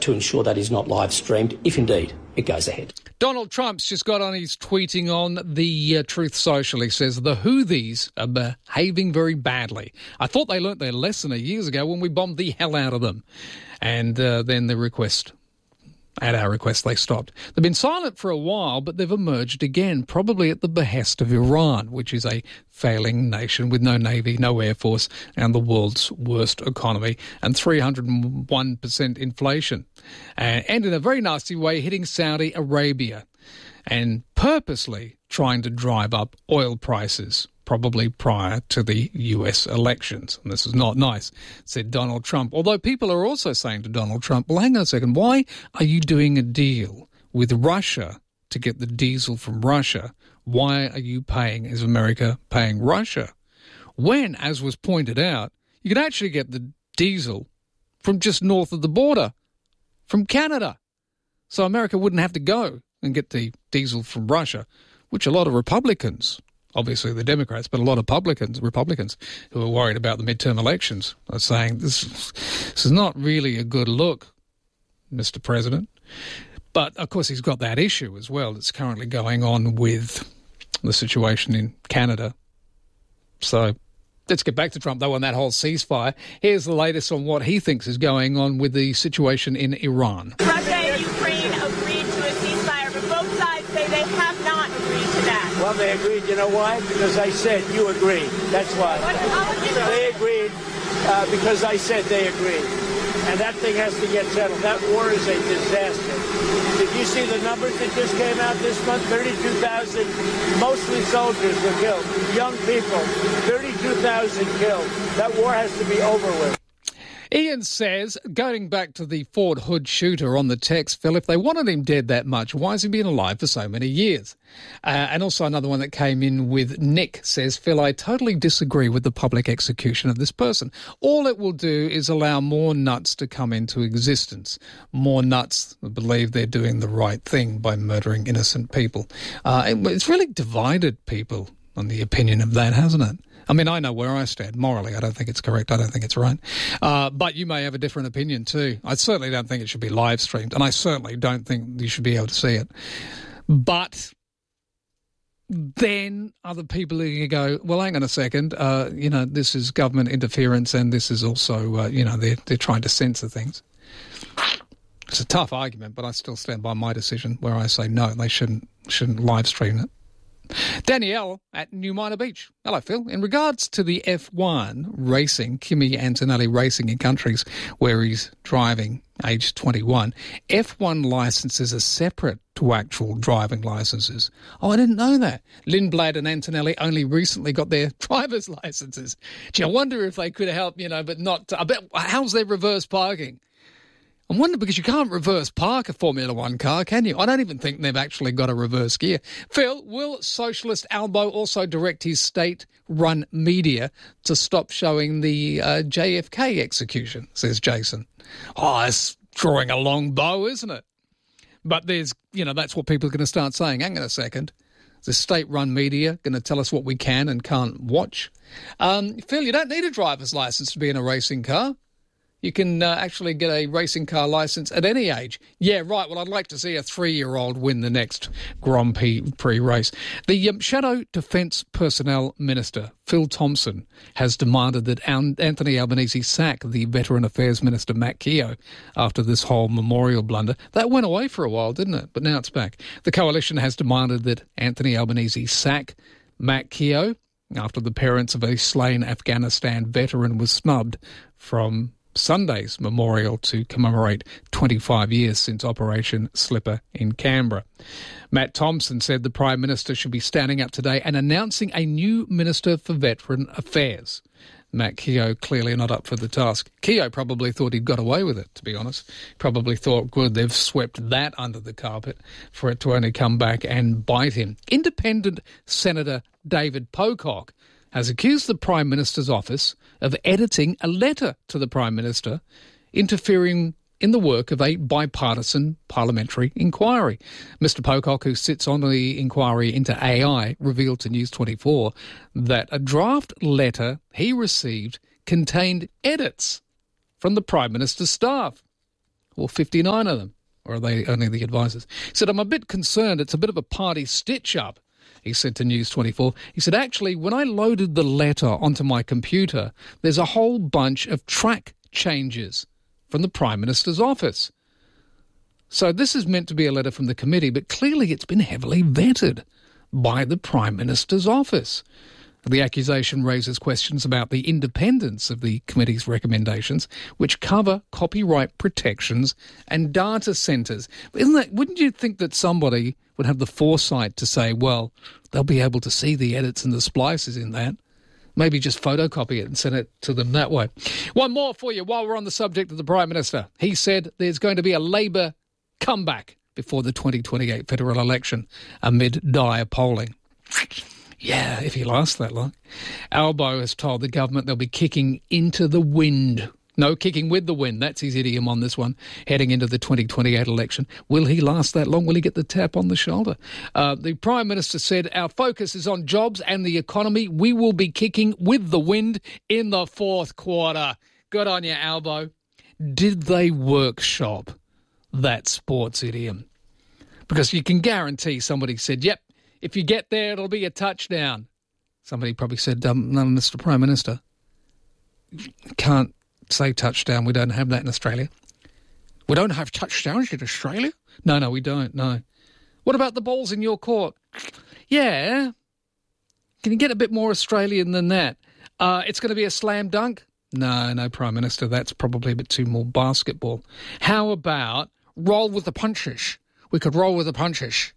to ensure that is not live streamed, if indeed it goes ahead. Donald Trump's just got on his tweeting on the Truth Social. He says, the Houthis are behaving very badly. I thought they learnt their lesson years ago when we bombed the hell out of them. And then at our request, they stopped. They've been silent for a while, but they've emerged again, probably at the behest of Iran, which is a failing nation with no navy, no air force, and the world's worst economy, and 301% inflation. And in a very nasty way, hitting Saudi Arabia and purposely trying to drive up oil prices, probably prior to the US elections. And this is not nice, said Donald Trump. Although people are also saying to Donald Trump, well, hang on a second, why are you doing a deal with Russia to get the diesel from Russia? Why are you paying, is America paying Russia? When, as was pointed out, you can actually get the diesel from just north of the border, from Canada. So America wouldn't have to go and get the diesel from Russia, which a lot of Republicans, obviously the Democrats, but a lot of Republicans who are worried about the midterm elections are saying this is not really a good look, Mr. President. But, of course, he's got that issue as well that's currently going on with the situation in Canada. So let's get back to Trump, though, on that whole ceasefire. Here's the latest on what he thinks is going on with the situation in Iran. Russia and Ukraine agreed to a ceasefire, but both sides say they have not agreed to that. Well, they agreed. You know why? Because I said you agreed. That's why. They agreed because I said they agreed. And that thing has to get settled. That war is a disaster. Did you see the numbers that just came out this month? 32,000, mostly soldiers were killed. Young people, 32,000 killed. That war has to be over with. Ian says, going back to the Fort Hood shooter on the text, Phil, if they wanted him dead that much, why has he been alive for so many years? And also another one that came in with Nick says, Phil, I totally disagree with the public execution of this person. All it will do is allow more nuts to come into existence. More nuts that believe they're doing the right thing by murdering innocent people. It's really divided people on the opinion of that, hasn't it? I mean, I know where I stand. Morally, I don't think it's correct. I don't think it's right. But you may have a different opinion too. I certainly don't think it should be live streamed, and I certainly don't think you should be able to see it. But then other people are going to go, well, hang on a second, this is government interference, and this is also, they're trying to censor things. It's a tough argument, but I still stand by my decision where I say no, they shouldn't live stream it. Danielle at New Minor Beach. Hello, Phil. In regards to the F1 racing, Kimi Antonelli racing in countries where he's driving, age 21, F1 licenses are separate to actual driving licenses. Oh, I didn't know that. Lindblad and Antonelli only recently got their driver's licenses. Gee, I wonder if they could help, but not... how's their reverse parking? I wonder, because you can't reverse park a Formula One car, can you? I don't even think they've actually got a reverse gear. Phil, will Socialist Albo also direct his state-run media to stop showing the JFK execution, says Jason. Oh, it's drawing a long bow, isn't it? But there's, that's what people are going to start saying. Hang on a second. Is the state-run media going to tell us what we can and can't watch? Phil, you don't need a driver's license to be in a racing car. You can actually get a racing car licence at any age. Yeah, right. Well, I'd like to see a 3-year-old win the next Grand Prix race. The Shadow Defence Personnel Minister, Phil Thompson, has demanded that Anthony Albanese sack the Veteran Affairs Minister, Matt Keogh, after this whole memorial blunder. That went away for a while, didn't it? But now it's back. The coalition has demanded that Anthony Albanese sack Matt Keogh after the parents of a slain Afghanistan veteran was snubbed from Sunday's memorial to commemorate 25 years since Operation Slipper in Canberra. Matt Thompson said the Prime Minister should be standing up today and announcing a new Minister for Veteran Affairs. Matt Keogh clearly not up for the task. Keogh probably thought he'd got away with it, to be honest. Probably thought, good, they've swept that under the carpet for it to only come back and bite him. Independent Senator David Pocock has accused the Prime Minister's office of editing a letter to the Prime Minister, interfering in the work of a bipartisan parliamentary inquiry. Mr Pocock, who sits on the inquiry into AI, revealed to News 24 that a draft letter he received contained edits from the Prime Minister's staff. or 59 of them? Or are they only the advisors? He said, I'm a bit concerned. It's a bit of a party stitch-up, he said to News 24. He said, actually, when I loaded the letter onto my computer, there's a whole bunch of track changes from the Prime Minister's office. So this is meant to be a letter from the committee, but clearly it's been heavily vetted by the Prime Minister's office. The accusation raises questions about the independence of the committee's recommendations, which cover copyright protections and data centres. Wouldn't you think that somebody would have the foresight to say, well, they'll be able to see the edits and the splices in that? Maybe just photocopy it and send it to them that way. One more for you while we're on the subject of the Prime Minister. He said there's going to be a Labor comeback before the 2028 federal election amid dire polling. Yeah, if he lasts that long. Albo has told the government they'll be kicking into the wind. No, kicking with the wind. That's his idiom on this one, heading into the 2028 election. Will he last that long? Will he get the tap on the shoulder? The Prime Minister said, our focus is on jobs and the economy. We will be kicking with the wind in the fourth quarter. Good on you, Albo. Did they workshop that sports idiom? Because you can guarantee somebody said, yep, if you get there, it'll be a touchdown. Somebody probably said, no, Mr. Prime Minister, can't say touchdown. We don't have that in Australia. We don't have touchdowns in Australia? No, we don't, no. What about the balls in your court? Yeah. Can you get a bit more Australian than that? It's going to be a slam dunk? No, Prime Minister, that's probably a bit too more basketball. How about roll with the punches? We could roll with the punches.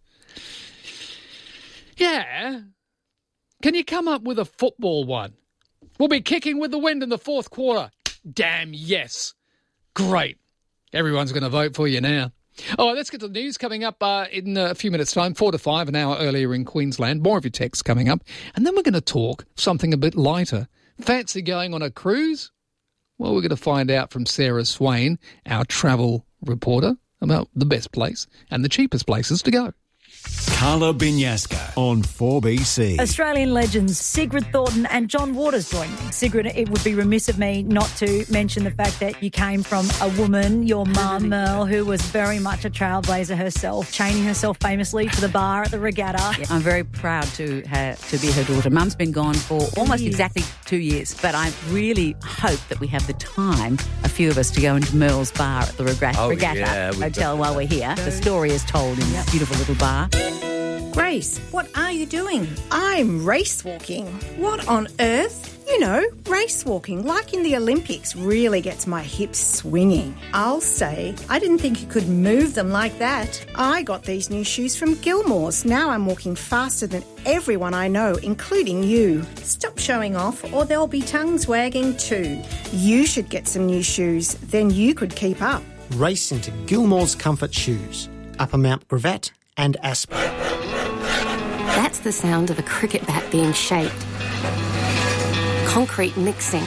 Yeah. Can you come up with a football one? We'll be kicking with the wind in the fourth quarter. Damn yes. Great. Everyone's going to vote for you now. Oh, let's get to the news coming up in a few minutes' time, 4 to 5, an hour earlier in Queensland. More of your texts coming up. And then we're going to talk something a bit lighter. Fancy going on a cruise? Well, we're going to find out from Sarah Swain, our travel reporter, about the best place and the cheapest places to go. Carla Binyaska on 4BC. Australian legends Sigrid Thornton and John Waters join me. Sigrid, it would be remiss of me not to mention the fact that you came from a woman, your mum, Merle, who was very much a trailblazer herself, chaining herself famously to the bar at the regatta. I'm very proud to be her daughter. Mum's been gone for almost exactly 2 years, but I really hope that we have the time, a few of us, to go into Merle's bar at the regatta hotel while we're here. The story is told in this beautiful little bar. Grace, what are you doing? I'm race walking. What on earth? You know, race walking, like in the Olympics, really gets my hips swinging. I'll say, I didn't think you could move them like that. I got these new shoes from Gilmore's. Now I'm walking faster than everyone I know, including you. Stop showing off or there'll be tongues wagging too. You should get some new shoes, then you could keep up. Race into Gilmore's comfort shoes. Upper Mount Gravatt and Aspen. That's the sound of a cricket bat being shaped. Concrete mixing.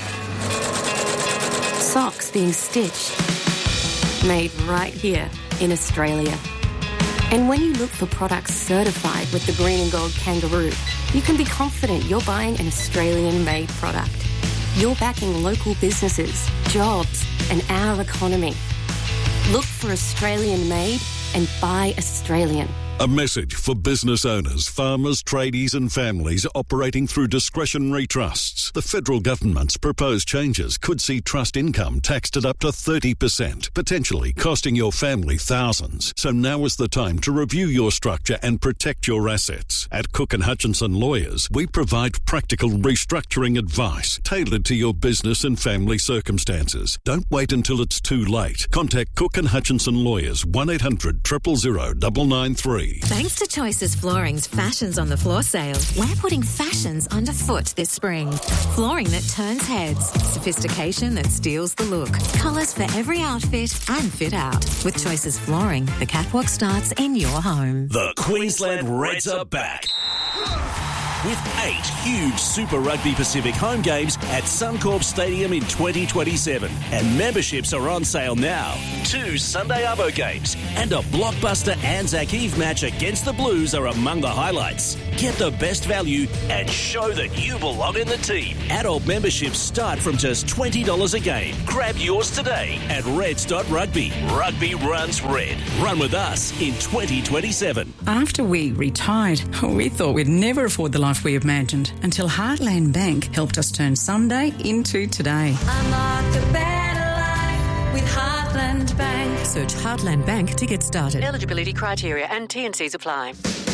Socks being stitched. Made right here in Australia. And when you look for products certified with the green and gold kangaroo, you can be confident you're buying an Australian-made product. You're backing local businesses, jobs, and our economy. Look for Australian-made and buy Australian. A message for business owners, farmers, tradies and families operating through discretionary trusts. The federal government's proposed changes could see trust income taxed at up to 30%, potentially costing your family thousands. So now is the time to review your structure and protect your assets. At Cook & Hutchinson Lawyers, we provide practical restructuring advice tailored to your business and family circumstances. Don't wait until it's too late. Contact Cook & Hutchinson Lawyers, 1-800 000 993. Thanks to Choices Flooring's Fashions on the Floor sale, we're putting fashions underfoot this spring. Flooring that turns heads, sophistication that steals the look, colours for every outfit and fit out. With Choices Flooring, the catwalk starts in your home. The Queensland Reds are back. with 8 huge Super Rugby Pacific home games at Suncorp Stadium in 2027. And memberships are on sale now. 2 Sunday Arvo games and a blockbuster Anzac Eve match against the Blues are among the highlights. Get the best value and show that you belong in the team. Adult memberships start from just $20 a game. Grab yours today at reds.rugby. Rugby runs red. Run with us in 2027. After we retired, we thought we'd never afford the life we imagined until Heartland Bank helped us turn someday into today. Unlock a better life with Heartland Bank. Search Heartland Bank to get started. Eligibility criteria and T&Cs apply.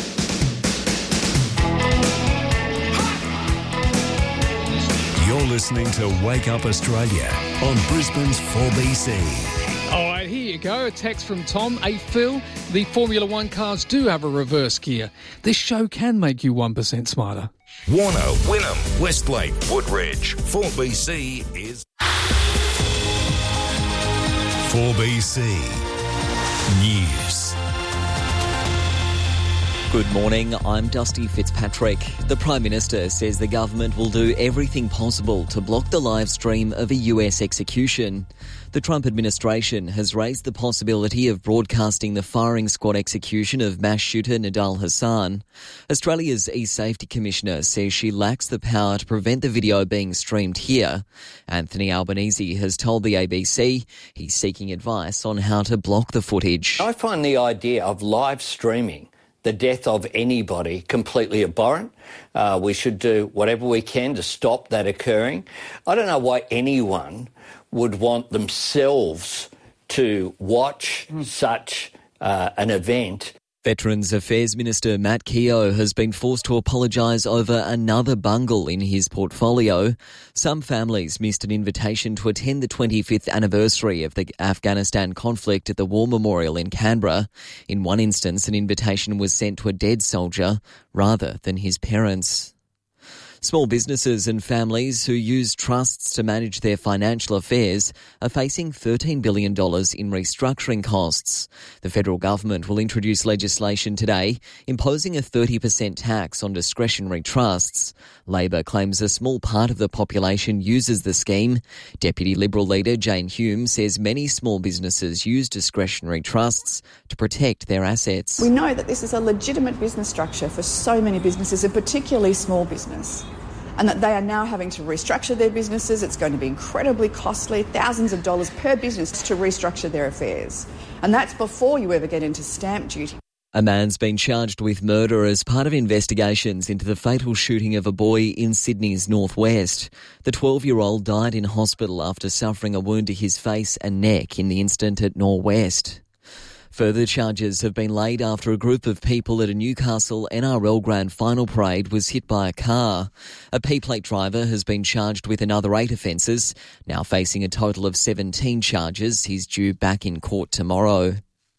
You're listening to Wake Up Australia on Brisbane's 4BC. All right, here you go. A text from Tom. Hey, Phil, the Formula One cars do have a reverse gear. This show can make you 1% smarter. Warner, Wynnum, Westlake, Woodridge. 4BC is 4BC News. Good morning, I'm Dusty Fitzpatrick. The Prime Minister says the government will do everything possible to block the live stream of a US execution. The Trump administration has raised the possibility of broadcasting the firing squad execution of mass shooter Nidal Hassan. Australia's E-Safety Commissioner says she lacks the power to prevent the video being streamed here. Anthony Albanese has told the ABC he's seeking advice on how to block the footage. I find the idea of live streaming the death of anybody completely abhorrent. We should do whatever we can to stop that occurring. I don't know why anyone would want themselves to watch such an event. Veterans Affairs Minister Matt Keogh has been forced to apologise over another bungle in his portfolio. Some families missed an invitation to attend the 25th anniversary of the Afghanistan conflict at the War Memorial in Canberra. In one instance, an invitation was sent to a dead soldier rather than his parents. Small businesses and families who use trusts to manage their financial affairs are facing $13 billion in restructuring costs. The federal government will introduce legislation today imposing a 30% tax on discretionary trusts. Labor claims a small part of the population uses the scheme. Deputy Liberal leader Jane Hume says many small businesses use discretionary trusts to protect their assets. We know that this is a legitimate business structure for so many businesses, and particularly small business, and that they are now having to restructure their businesses. It's going to be incredibly costly, thousands of dollars per business to restructure their affairs. And that's before you ever get into stamp duty. A man's been charged with murder as part of investigations into the fatal shooting of a boy in Sydney's northwest. The 12-year-old died in hospital after suffering a wound to his face and neck in the incident at Norwest. Further charges have been laid after a group of people at a Newcastle NRL Grand Final parade was hit by a car. A P-plate driver has been charged with another 8 offences, now facing a total of 17 charges. He's due back in court tomorrow.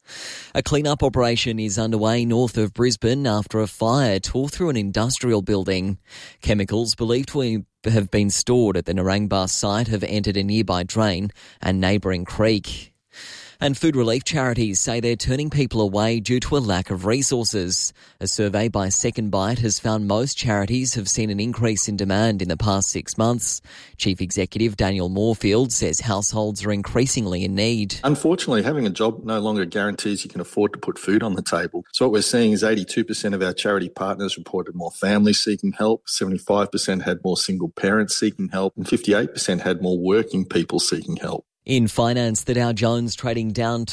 A clean-up operation is underway north of Brisbane after a fire tore through an industrial building. Chemicals believed to have been stored at the Narangba site have entered a nearby drain and neighbouring creek. And food relief charities say they're turning people away due to a lack of resources. A survey by Second Bite has found most charities have seen an increase in demand in the past 6 months. Chief Executive Daniel Moorfield says households are increasingly in need. Unfortunately, having a job no longer guarantees you can afford to put food on the table. So what we're seeing is 82% of our charity partners reported more families seeking help, 75% had more single parents seeking help, and 58% had more working people seeking help. In finance, the Dow Jones trading down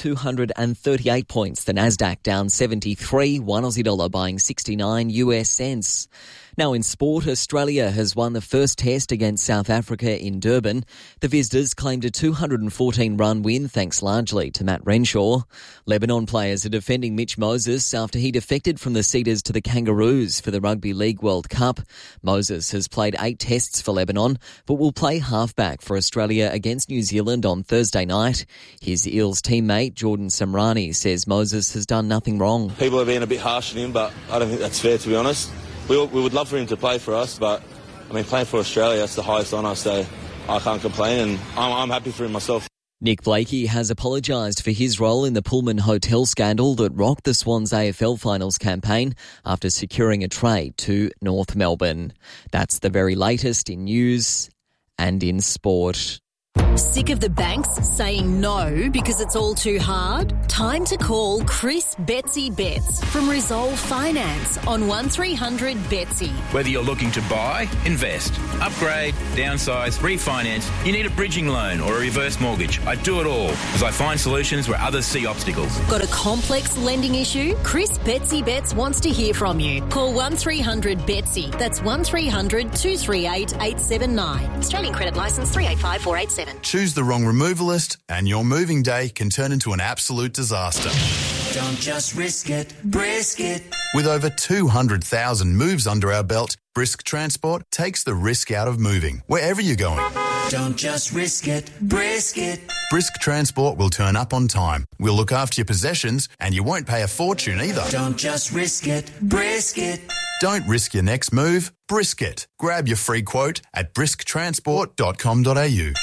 238 points, the Nasdaq down 73, one Aussie dollar buying 69 US cents. Now in sport, Australia has won the first test against South Africa in Durban. The visitors claimed a 214-run win thanks largely to Matt Renshaw. Lebanon players are defending Mitch Moses after he defected from the Cedars to the Kangaroos for the Rugby League World Cup. Moses has played 8 tests for Lebanon, but will play halfback for Australia against New Zealand on Thursday night. His Eels teammate Jordan Samrani says Moses has done nothing wrong. People are being a bit harsh on him, but I don't think that's fair, to be honest. We would love for him to play for us, but, I mean, playing for Australia, that's the highest honour, so I can't complain, and I'm happy for him myself. Nick Blakey has apologised for his role in the Pullman Hotel scandal that rocked the Swans AFL Finals campaign after securing a trade to North Melbourne. That's the very latest in news and in sport. Sick of the banks saying no because it's all too hard? Time to call Chris Betsy Betts from Resolve Finance on 1300 Betsy. Whether you're looking to buy, invest, upgrade, downsize, refinance, you need a bridging loan or a reverse mortgage. I do it all as I find solutions where others see obstacles. Got a complex lending issue? Chris Betsy Betts wants to hear from you. Call 1300 Betsy. That's 1300 238 879. Australian Credit Licence 385487. Choose the wrong removalist and your moving day can turn into an absolute disaster. Don't just risk it, brisk it. With over 200,000 moves under our belt, Brisk Transport takes the risk out of moving, wherever you're going. Don't just risk it, brisk it. Brisk Transport will turn up on time. We'll look after your possessions and you won't pay a fortune either. Don't just risk it, brisk it. Don't risk your next move, brisk it. Grab your free quote at brisktransport.com.au.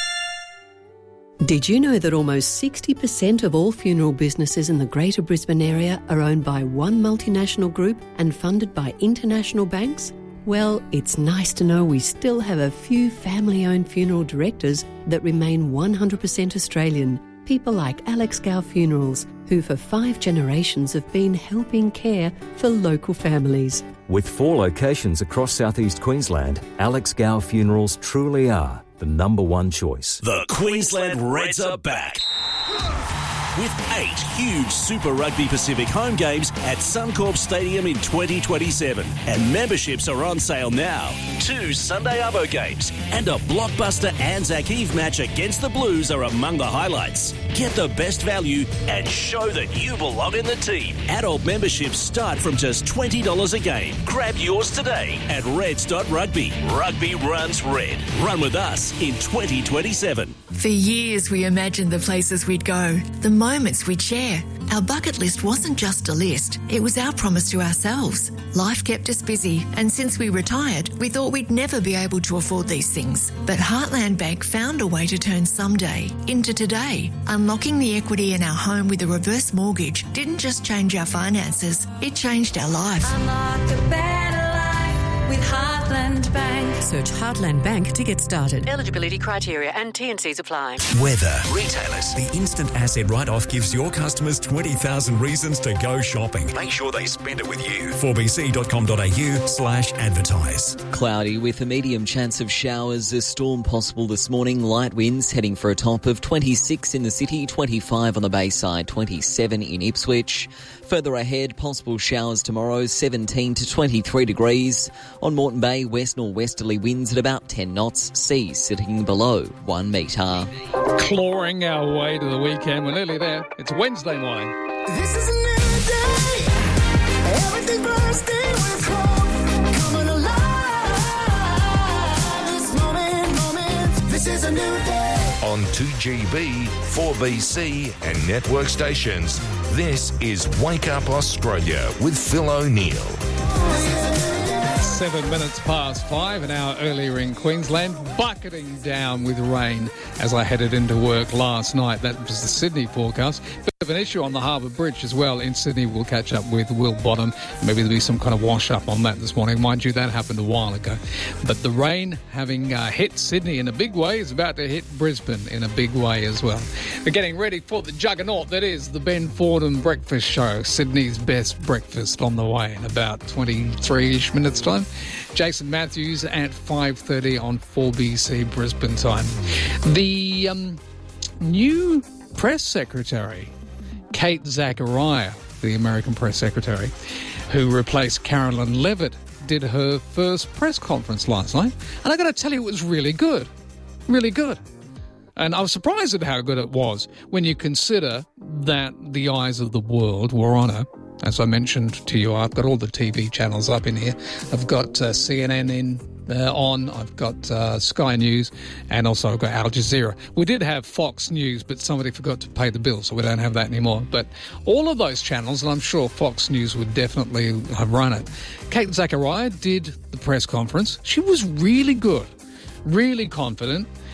Did you know that almost 60% of all funeral businesses in the Greater Brisbane area are owned by one multinational group and funded by international banks? Well, it's nice to know we still have a few family-owned funeral directors that remain 100% Australian. People like Alex Gow Funerals, who for 5 generations have been helping care for local families. With 4 locations across southeast Queensland, Alex Gow Funerals truly are the number one choice. The Queensland Reds are back. With 8 huge Super Rugby Pacific home games at Suncorp Stadium in 2027. And memberships are on sale now. 2 Sunday Arvo games and a blockbuster Anzac Eve match against the Blues are among the highlights. Get the best value and show that you belong in the team. Adult memberships start from just $20 a game. Grab yours today at reds.rugby. Rugby runs red. Run with us in 2027. For years, we imagined the places we'd go, the moments we'd share. Our bucket list wasn't just a list, it was our promise to ourselves. Life kept us busy, and since we retired, we thought we'd never be able to afford these things. But Heartland Bank found a way to turn someday into today. Unlocking the equity in our home with a reverse mortgage didn't just change our finances, it changed our lives. Unlock a better life with Heartland Bank. Search Heartland Bank to get started. Eligibility criteria and T&Cs apply. Weather. Retailers. The instant asset write-off gives your customers 20,000 reasons to go shopping. Make sure they spend it with you. 4bc.com.au/advertise. Cloudy with a medium chance of showers. A storm possible this morning. Light winds heading for a top of 26 in the city, 25 on the Bayside, 27 in Ipswich. Further ahead, possible showers tomorrow, 17 to 23 degrees. On Moreton Bay, west-northwesterly winds at about 10 knots. Seas sitting below 1 metre. Clawing our way to the weekend. We're nearly there. It's Wednesday morning. This is a new day. Everything bursting with hope. Coming alive. This moment. This is a new day. On 2GB, 4BC and network stations, this is Wake Up Australia with Phil O'Neill. 7 minutes past 5, an hour earlier in Queensland, bucketing down with rain as I headed into work last night. That was the Sydney forecast. Bit of an issue on the Harbour Bridge as well. In Sydney, we'll catch up with Will Bottom. Maybe there'll be some kind of wash up on that this morning. Mind you, that happened a while ago. But the rain, having hit Sydney in a big way, is about to hit Brisbane in a big way as well. We're getting ready for the juggernaut that is the Ben Fordham Breakfast Show. Sydney's best breakfast on the way in about 23-ish minutes' time. Jason Matthews at 5:30 on 4BC Brisbane time. The new press secretary, Kate Zachariah, the American press secretary, who replaced Carolyn Levitt, did her first press conference last night. And I got to tell you, it was really good. Really good. And I was surprised at how good it was when you consider that the eyes of the world were on her. As I mentioned to you, I've got all the TV channels up in here. I've got CNN on, I've got Sky News, and also I've got Al Jazeera. We did have Fox News, but somebody forgot to pay the bill, so we don't have that anymore. But all of those channels, and I'm sure Fox News would definitely have run it. Kate Zachariah did the press conference. She was really good, really confident.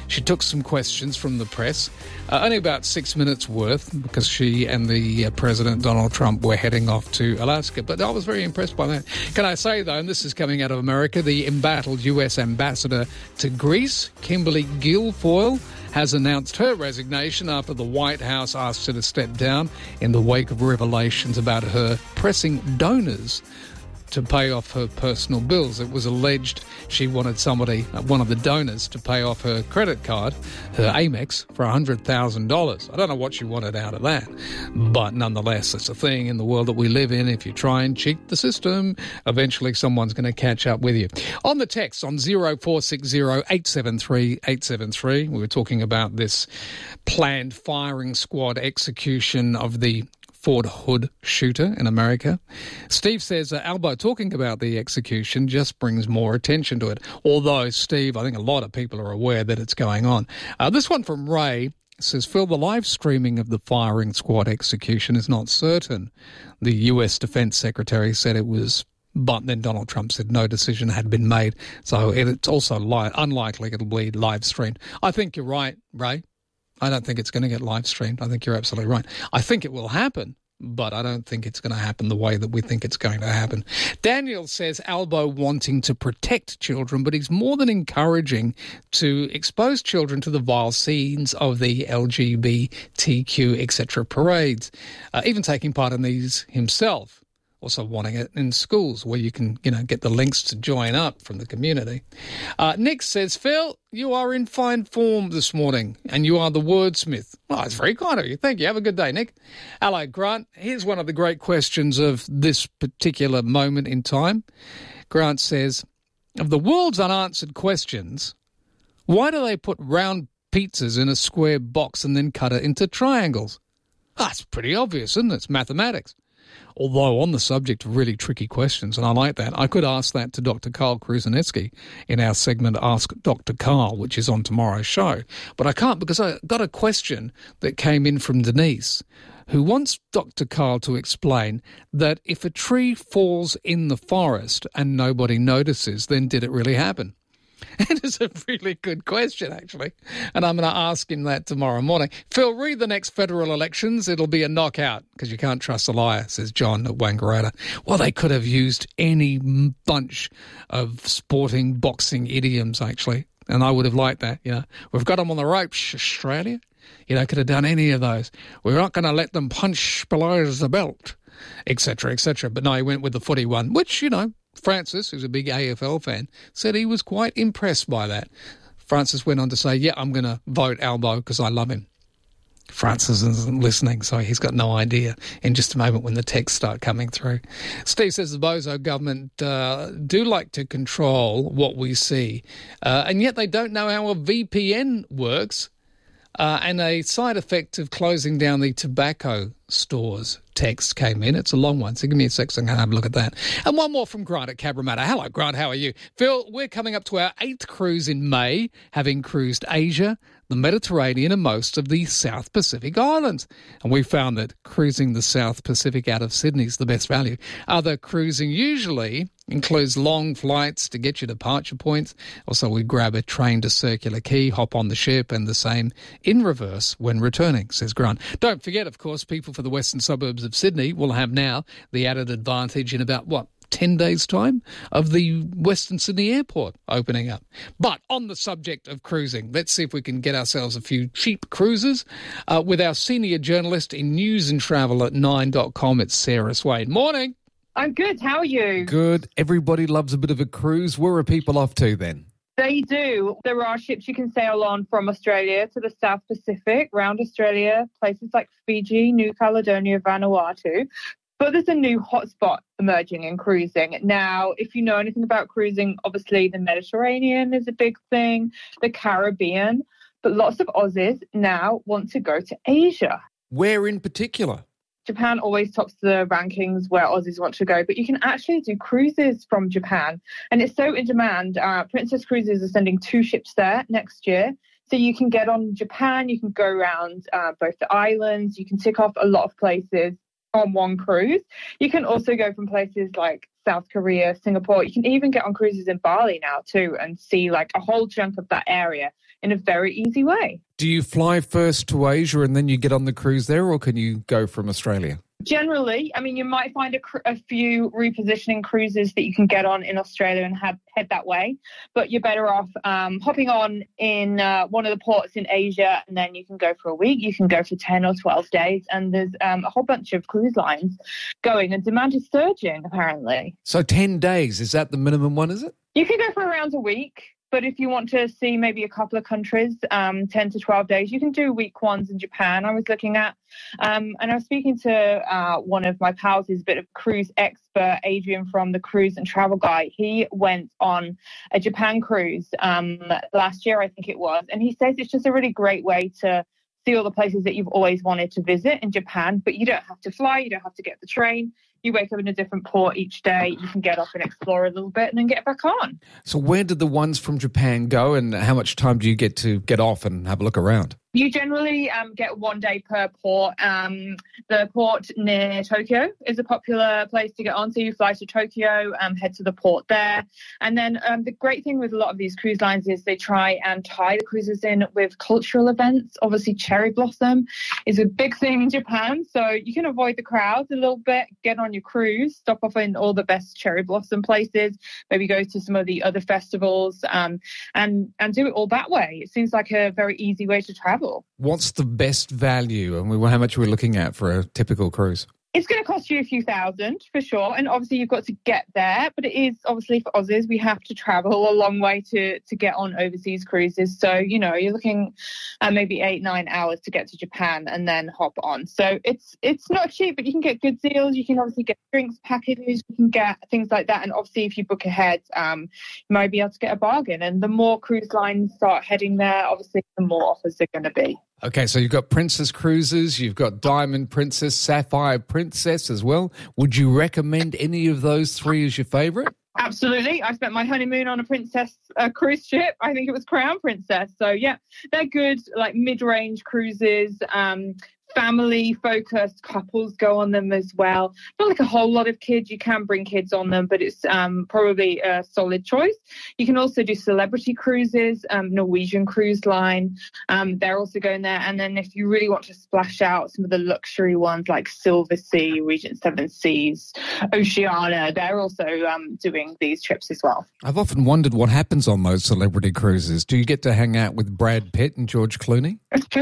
She took some questions from the press, only about 6 minutes worth, because she and the President Donald Trump were heading off to Alaska. But I was very impressed by that. Can I say, though, and this is coming out of America, the embattled US ambassador to Greece, Kimberly Guilfoyle, has announced her resignation after the White House asked her to step down in the wake of revelations about her pressing donors to pay off her personal bills. It was alleged she wanted somebody, one of the donors, to pay off her credit card, her Amex, for $100,000. I don't know what she wanted out of that, but nonetheless, it's a thing in the world that we live in. If you try and cheat the system, eventually someone's going to catch up with you. On the text, on 0460 873 873, we were talking about this planned firing squad execution of the Fort Hood shooter in America. Steve says, Albo, talking about the execution just brings more attention to it. Although, Steve, I think a lot of people are aware that it's going on. This one from Ray says, Phil, the live streaming of the firing squad execution is not certain. The US Defense Secretary said it was, but then Donald Trump said no decision had been made. So it's also unlikely it'll be live streamed. I think you're right, Ray. I don't think it's going to get live streamed. I think you're absolutely right. I think it will happen, but I don't think it's going to happen the way that we think it's going to happen. Daniel says Albo wanting to protect children, but he's more than encouraging to expose children to the vile scenes of the LGBTQ, etc. parades, even taking part in these himself. Also wanting it in schools where you can, get the links to join up from the community. Nick says, Phil, you are in fine form this morning and you are the wordsmith. Oh, it's very kind of you. Thank you. Have a good day, Nick. Hello, Grant. Here's one of the great questions of this particular moment in time. Grant says, of the world's unanswered questions, why do they put round pizzas in a square box and then cut it into triangles? That's pretty obvious, isn't it? It's mathematics. Although on the subject of really tricky questions, and I like that, I could ask that to Dr. Carl Kruszenetsky in our segment Ask Dr. Carl, which is on tomorrow's show. But I can't because I got a question that came in from Denise, who wants Dr. Carl to explain that if a tree falls in the forest and nobody notices, then did it really happen? And it's a really good question, actually. And I'm going to ask him that tomorrow morning. Phil, read the next federal elections. It'll be a knockout because you can't trust a liar, says John at Wangaratta. Well, they could have used any bunch of sporting boxing idioms, actually. And I would have liked that, We've got them on the ropes, Australia. Could have done any of those. We're not going to let them punch below the belt, etc., etc. But no, he went with the footy one, which, Francis, who's a big AFL fan, said he was quite impressed by that. Francis went on to say, I'm going to vote Albo because I love him. Francis isn't listening, so he's got no idea in just a moment when the texts start coming through. Steve says the Bozo government do like to control what we see, and yet they don't know how a VPN works. And a side effect of closing down the tobacco stores text came in. It's a long one, so give me a sec so I can have a look at that. And one more from Grant at Cabramatta. Hello, Grant, how are you? Phil, we're coming up to our 8th cruise in May, having cruised Asia, the Mediterranean and most of the South Pacific Islands. And we found that cruising the South Pacific out of Sydney is the best value. Other cruising usually includes long flights to get you departure points. Also, we grab a train to Circular Quay, hop on the ship, and the same in reverse when returning, says Grant. Don't forget, of course, people for the western suburbs of Sydney will have now the added advantage in about, 10 days' time of the Western Sydney Airport opening up. But on the subject of cruising, let's see if we can get ourselves a few cheap cruises with our senior journalist in news and travel at 9.com. It's Sarah Swain. Morning. I'm good. How are you? Good. Everybody loves a bit of a cruise. Where are people off to then? They do. There are ships you can sail on from Australia to the South Pacific, around Australia, places like Fiji, New Caledonia, Vanuatu. But there's a new hotspot emerging in cruising. Now, if you know anything about cruising, obviously the Mediterranean is a big thing, the Caribbean, but lots of Aussies now want to go to Asia. Where in particular? Japan always tops the rankings where Aussies want to go, but you can actually do cruises from Japan. And it's so in demand. Princess Cruises are sending 2 ships there next year. So you can get on Japan, you can go around both the islands, you can tick off a lot of places on one cruise. You can also go from places like South Korea, Singapore. You can even get on cruises in Bali now too and see like a whole chunk of that area in a very easy way. Do you fly first to Asia and then you get on the cruise there, or can you go from Australia? Generally, I mean, you might find a few repositioning cruises that you can get on in Australia and head that way, but you're better off hopping on in one of the ports in Asia, and then you can go for a week, you can go for 10 or 12 days, and there's a whole bunch of cruise lines going, and demand is surging, apparently. So 10 days, is that the minimum one, is it? You can go for around a week. But if you want to see maybe a couple of countries, 10 to 12 days, you can do week ones in Japan, I was looking at. And I was speaking to one of my pals who's a bit of a cruise expert, Adrian from the Cruise and Travel Guy. He went on a Japan cruise last year, I think it was. And he says it's just a really great way to see all the places that you've always wanted to visit in Japan, but you don't have to fly, you don't have to get the train. You wake up in a different port each day, you can get off and explore a little bit and then get back on. So where did the ones from Japan go, and how much time do you get to get off and have a look around? You generally get 1 day per port. The port near Tokyo is a popular place to get on. So you fly to Tokyo, head to the port there. And then the great thing with a lot of these cruise lines is they try and tie the cruises in with cultural events. Obviously, cherry blossom is a big thing in Japan. So you can avoid the crowds a little bit, get on your cruise, stop off in all the best cherry blossom places, maybe go to some of the other festivals and do it all that way. It seems like a very easy way to travel. What's the best value, and how much are we looking at for a typical cruise? It's going to cost you a few thousand for sure, and obviously you've got to get there, but it is obviously for Aussies, we have to travel a long way to get on overseas cruises. So, you know, you're looking at maybe 8-9 hours to get to Japan and then hop on. So it's not cheap, but you can get good deals. You can obviously get drinks packages, you can get things like that. And obviously if you book ahead, you might be able to get a bargain. And the more cruise lines start heading there, obviously the more offers they're going to be. Okay, so you've got Princess Cruises, you've got Diamond Princess, Sapphire Princess as well. Would you recommend any of those three as your favourite? Absolutely. I spent my honeymoon on a Princess cruise ship. I think it was Crown Princess. So, yeah, they're good, like mid-range cruises. Family-focused couples go on them as well. Not like a whole lot of kids. You can bring kids on them, but it's probably a solid choice. You can also do celebrity cruises, Norwegian Cruise Line. They're also going there. And then if you really want to splash out, some of the luxury ones like Silver Sea, Regent Seven Seas, Oceania, they're also doing these trips as well. I've often wondered what happens on those celebrity cruises. Do you get to hang out with Brad Pitt and George Clooney?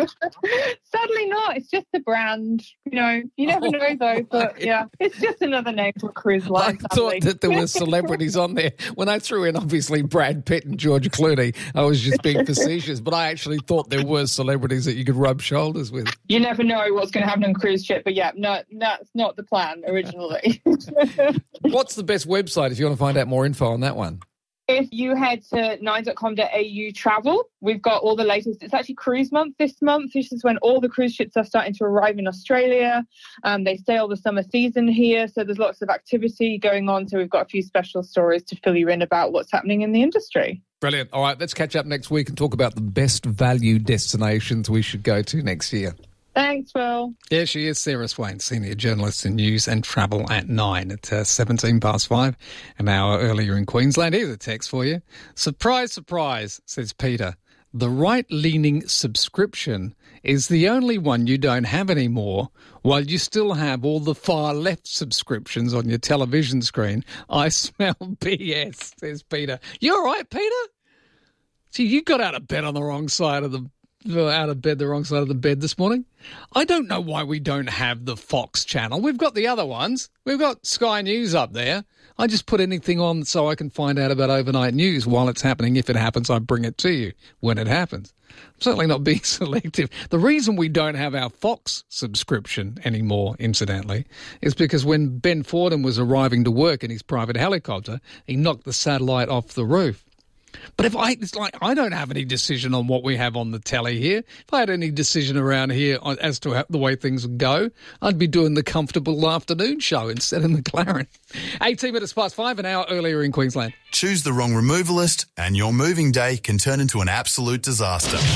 Sadly not. It's just the brand. You know, you never know though, but yeah, it's just another name for a cruise line. I thought that there were celebrities on there. When I threw in obviously Brad Pitt and George Clooney, I was just being facetious, but I actually thought there were celebrities that you could rub shoulders with. You never know what's going to happen on a cruise ship, but yeah, no, that's not the plan originally. What's the best website if you want to find out more info on that one? If you head to 9.com.au travel, we've got all the latest. It's actually cruise month this month. This is when all the cruise ships are starting to arrive in Australia. They sail the summer season here, so there's lots of activity going on. So we've got a few special stories to fill you in about what's happening in the industry. Brilliant. All right, let's catch up next week and talk about the best value destinations we should go to next year. Thanks, Will. Yeah, she is Sarah Swain, Senior Journalist in News and Travel at 9 at 5:17, an hour earlier in Queensland. Here's a text for you. Surprise, surprise, says Peter. The right-leaning subscription is the only one you don't have anymore, while you still have all the far-left subscriptions on your television screen. I smell BS, says Peter. You all right, Peter? See, you got out of bed on the wrong side of the wrong side of the bed this morning. I don't know why we don't have the Fox channel. We've got the other ones. We've got Sky News up there. I just put anything on so I can find out about overnight news while it's happening. If it happens, I bring it to you when it happens. I'm certainly not being selective. The reason we don't have our Fox subscription anymore, incidentally, is because when Ben Fordham was arriving to work in his private helicopter, he knocked the satellite off the roof. But it's like I don't have any decision on what we have on the telly here. If I had any decision around here as to the way things would go, I'd be doing the comfortable afternoon show instead of McLaren. 5:18, an hour earlier in Queensland. Choose the wrong removalist and your moving day can turn into an absolute disaster.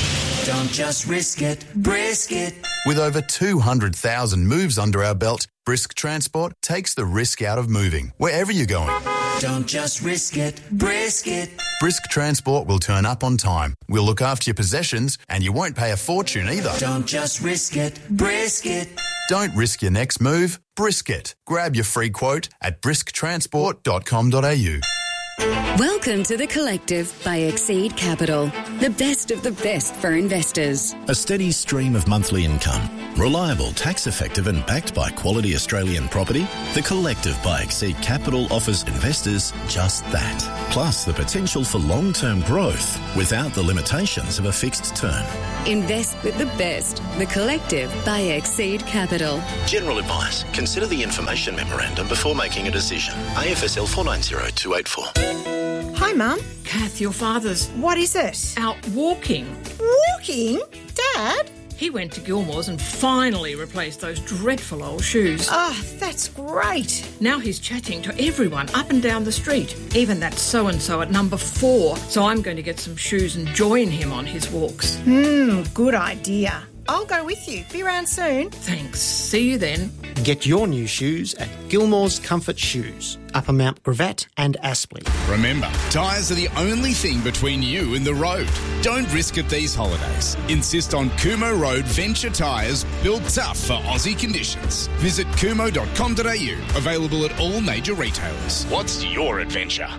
Don't just risk it, brisk it. With over 200,000 moves under our belt, Brisk Transport takes the risk out of moving, wherever you're going. Don't just risk it, brisk it. Brisk Transport will turn up on time. We'll look after your possessions and you won't pay a fortune either. Don't just risk it, brisk it. Don't risk your next move, brisk it. Grab your free quote at brisktransport.com.au. Welcome to The Collective by Exceed Capital, the best of the best for investors. A steady stream of monthly income, reliable, tax-effective and backed by quality Australian property, The Collective by Exceed Capital offers investors just that. Plus the potential for long-term growth without the limitations of a fixed term. Invest with the best. The Collective by Exceed Capital. General advice. Consider the information memorandum before making a decision. AFSL 490284. Hi, Mum. Kath, your father's... What is it? Out walking. Walking? Dad? He went to Gilmore's and finally replaced those dreadful old shoes. Oh, that's great. Now he's chatting to everyone up and down the street, even that so-and-so at number 4. So I'm going to get some shoes and join him on his walks. Good idea. I'll go with you. Be around soon. Thanks. See you then. Get your new shoes at Gilmore's Comfort Shoes, Upper Mount Gravatt and Aspley. Remember, tyres are the only thing between you and the road. Don't risk it these holidays. Insist on Kumo Road Venture tyres, built tough for Aussie conditions. Visit kumo.com.au, available at all major retailers. What's your adventure?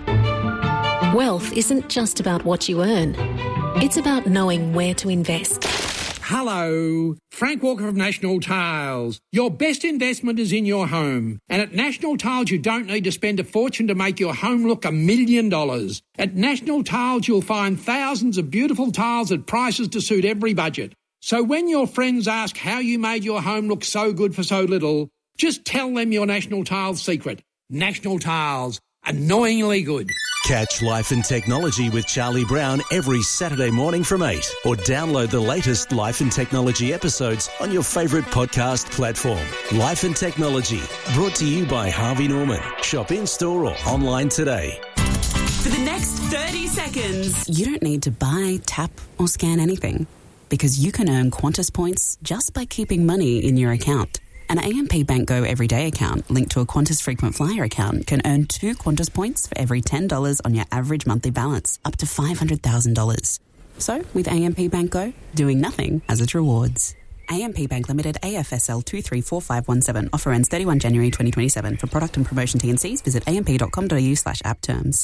Wealth isn't just about what you earn. It's about knowing where to invest. Hello, Frank Walker of National Tiles. Your best investment is in your home. And at National Tiles, you don't need to spend a fortune to make your home look $1 million. At National Tiles, you'll find thousands of beautiful tiles at prices to suit every budget. So when your friends ask how you made your home look so good for so little, just tell them your National Tiles secret. National Tiles, annoyingly good. Catch Life and Technology with Charlie Brown every Saturday morning from 8, or download the latest Life and Technology episodes on your favourite podcast platform. Life and Technology, brought to you by Harvey Norman. Shop in-store or online today. For the next 30 seconds. You don't need to buy, tap or scan anything, because you can earn Qantas points just by keeping money in your account. An AMP Bank Go Everyday account linked to a Qantas Frequent Flyer account can earn 2 Qantas points for every $10 on your average monthly balance, up to $500,000. So, with AMP Bank Go, doing nothing has its rewards. AMP Bank Limited, AFSL 234517. Offer ends 31 January 2027. For product and promotion T&Cs, visit amp.com.au/app terms.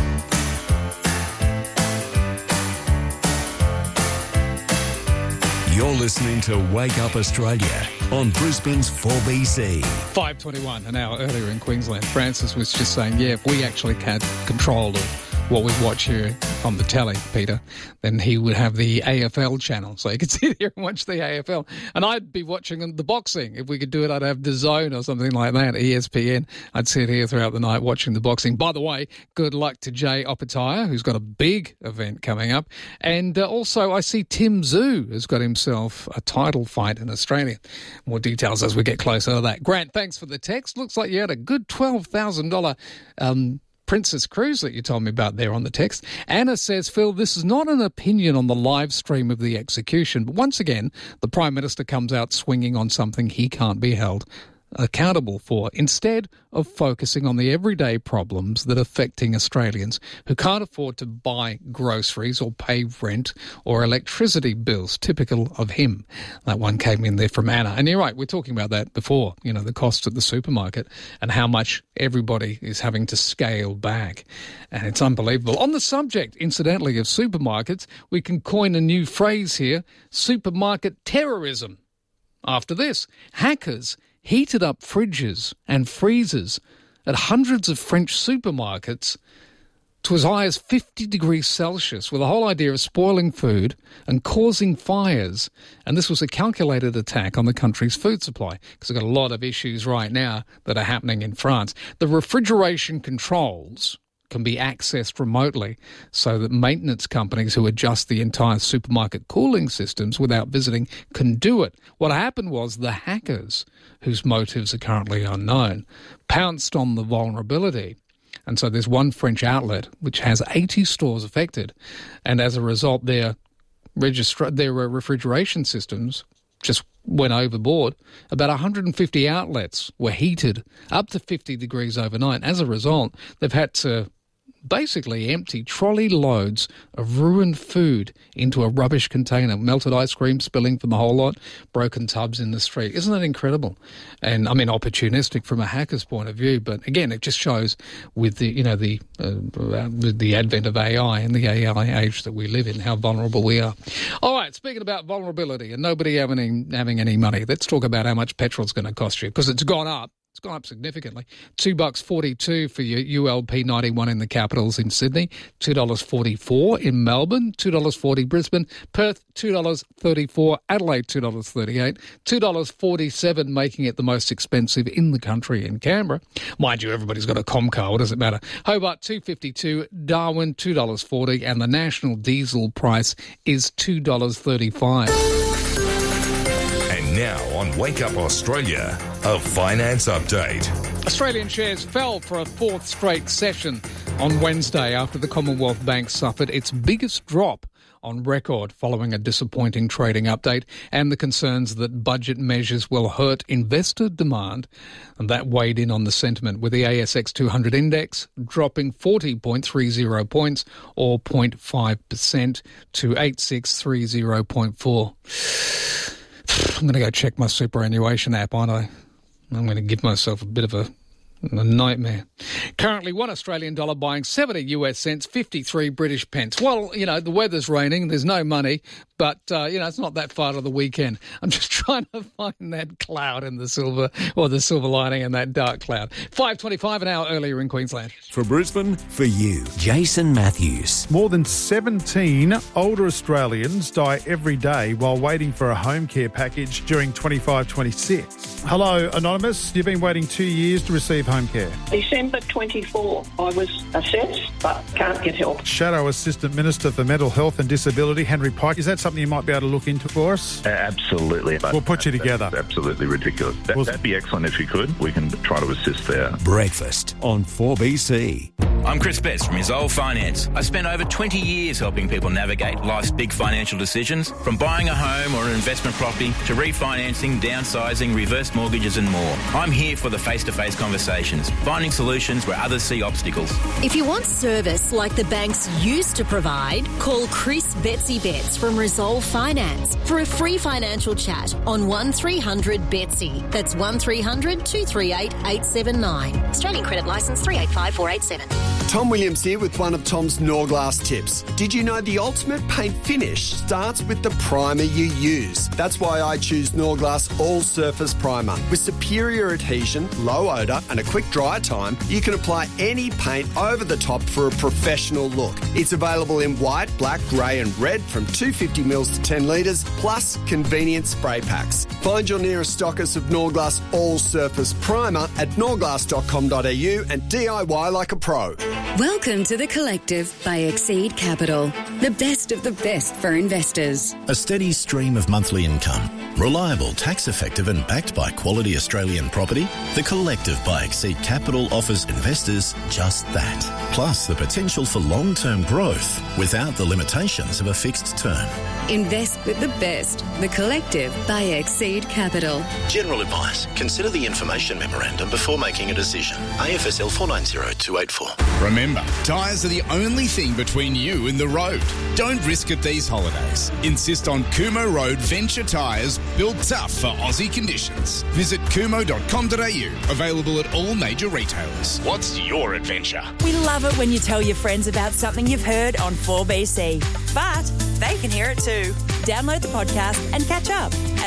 You're listening to Wake Up Australia on Brisbane's 4BC. 5:21, an hour earlier in Queensland. Francis was just saying, yeah, if we actually had control of what we watch here on the telly, Peter, then he would have the AFL channel, so you could sit here and watch the AFL. And I'd be watching the boxing. If we could do it, I'd have DAZN or something like that, ESPN. I'd sit here throughout the night watching the boxing. By the way, good luck to Jay Opetaia, who's got a big event coming up. And also I see Tim Tszyu has got himself a title fight in Australia. More details as we get closer to that. Grant, thanks for the text. Looks like you had a good $12,000 Princess Cruise that you told me about there on the text. Anna says, Phil, this is not an opinion on the live stream of the execution, but once again, the Prime Minister comes out swinging on something he can't be held accountable for, instead of focusing on the everyday problems that are affecting Australians who can't afford to buy groceries or pay rent or electricity bills, typical of him. That one came in there from Anna. And you're right, we're talking about that before, you know, the cost at the supermarket and how much everybody is having to scale back. And it's unbelievable. On the subject, incidentally, of supermarkets, we can coin a new phrase here, supermarket terrorism. After this, hackers heated up fridges and freezers at hundreds of French supermarkets to as high as 50 degrees Celsius, with the whole idea of spoiling food and causing fires. And this was a calculated attack on the country's food supply, because we've got a lot of issues right now that are happening in France. The refrigeration controls can be accessed remotely so that maintenance companies who adjust the entire supermarket cooling systems without visiting can do it. What happened was the hackers, whose motives are currently unknown, pounced on the vulnerability. And so there's one French outlet which has 80 stores affected. And as a result, their refrigeration systems just went overboard. About 150 outlets were heated up to 50 degrees overnight. As a result, they've had to basically empty trolley loads of ruined food into a rubbish container, melted ice cream spilling from the whole lot, broken tubs in the street. Isn't that incredible? And I mean, opportunistic from a hacker's point of view, but again, it just shows with the the advent of AI and the AI age that we live in, how vulnerable we are. All right, speaking about vulnerability and nobody having any money, let's talk about how much petrol's going to cost you, because it's gone up. It's gone up significantly. $2.42 for your ULP 91 in the capitals in Sydney, $2.44 in Melbourne, $2.40 Brisbane, Perth $2.34, Adelaide $2.38, $2.47 making it the most expensive in the country in Canberra. Mind you, everybody's got a Comcar, what does it matter? Hobart $2.52, Darwin $2.40, and the national diesel price is $2.35. Now on Wake Up Australia, a finance update. Australian shares fell for a fourth straight session on Wednesday after the Commonwealth Bank suffered its biggest drop on record following a disappointing trading update and the concerns that budget measures will hurt investor demand. And that weighed in on the sentiment, with the ASX 200 index dropping 40.30 points or 0.5% to 8630.4. I'm going to go check my superannuation app, aren't I? I'm going to give myself a bit of a nightmare. Currently, $1 Australian dollar buying 70 US cents, 53 British pence. Well, the weather's raining, there's no money, but, it's not that far to the weekend. I'm just trying to find that cloud in the silver, or the silver lining in that dark cloud. 5:25 an hour earlier in Queensland. For Brisbane, for you, Jason Matthews. More than 17 older Australians die every day while waiting for a home care package during 25-26. Hello, Anonymous. You've been waiting 2 years to receive home care. December 24, I was assessed but can't get help. Shadow Assistant Minister for Mental Health and Disability, Henry Pike. Is that something you might be able to look into for us? Absolutely. We'll put you together. That's absolutely ridiculous. That'd be excellent if you could. We can try to assist there. Breakfast on 4BC. I'm Chris Best from Resolve Finance. I spent over 20 years helping people navigate life's big financial decisions, from buying a home or an investment property to refinancing, downsizing, reverse mortgages and more. I'm here for the face-to-face conversations, finding solutions where others see obstacles. If you want service like the banks used to provide, call Chris Betsy Betts from Resolve Finance for a free financial chat on 1300 Betsy. That's 1300 238 879. Australian Credit Licence 385487. Tom Williams here with one of Tom's Norglass tips. Did you know the ultimate paint finish starts with the primer you use? That's why I choose Norglass All Surface Primer. With superior adhesion, low odour and a quick dry time, you can apply any paint over the top for a professional look. It's available in white, black, grey and red from 250 mils to 10 litres, plus convenient spray packs. Find your nearest stockist of Norglass All Surface Primer at norglass.com.au and DIY like a pro. Welcome to The Collective by Exceed Capital, the best of the best for investors. A steady stream of monthly income, reliable, tax-effective and backed by quality Australian property, The Collective by Exceed Capital offers investors just that. Plus the potential for long-term growth without the limitations of a fixed term. Invest with the best. The Collective by Exceed Capital. General advice. Consider the information memorandum before making a decision. AFSL 490284. Remember, tyres are the only thing between you and the road. Don't risk it these holidays. Insist on Kumo Road Venture Tyres, built tough for Aussie conditions. Visit kumo.com.au, available at all major retailers. What's your adventure? We love it when you tell your friends about something you've heard on 4BC. But they can hear it too. Download the podcast and catch up at